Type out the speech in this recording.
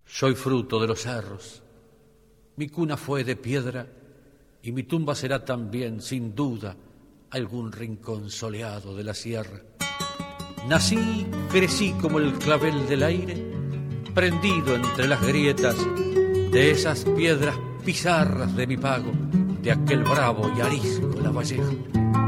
Soy fruto de los cerros, mi cuna fue de piedra y mi tumba será también, sin duda, algún rincón soleado de la sierra. Nací, crecí como el clavel del aire, prendido entre las grietas de esas piedras pizarras de mi pago, de aquel bravo y arisco Lavallejo.